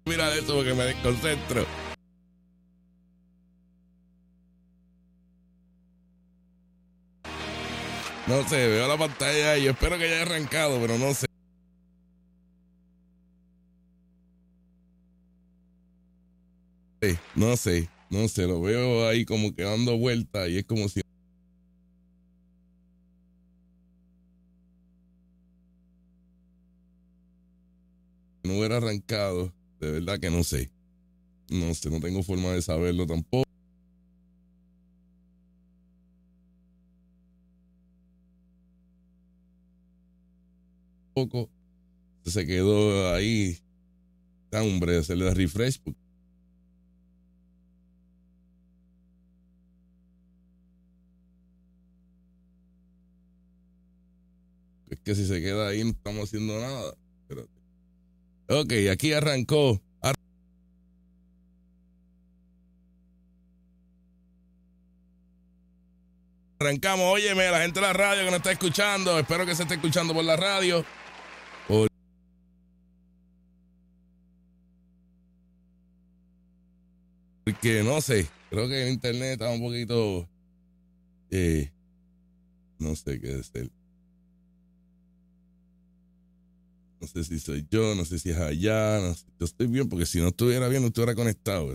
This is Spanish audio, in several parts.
Mira eso porque me desconcentro. No sé, veo la pantalla y yo espero que haya arrancado, pero no sé. No sé, lo veo ahí como que dando vueltas y es como si no hubiera arrancado. De verdad que no sé. No sé, no tengo forma de saberlo tampoco. Se quedó ahí. Hombre, se le da refresh. Es que si se queda ahí no estamos haciendo nada. Espérate. Ok, aquí arrancó. Arrancamos. Óyeme, la gente de la radio que nos está escuchando. Espero que se esté escuchando por la radio. Porque no sé. Creo que el internet está un poquito. No sé qué es él. No sé si soy yo, no sé si es allá. No sé. Yo estoy bien porque si no estuviera bien, no estuviera conectado.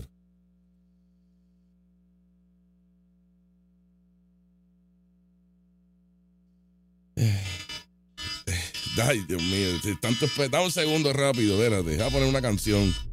Ay, Dios mío. Tanto, dame un segundo rápido. Espérate, voy a poner una canción.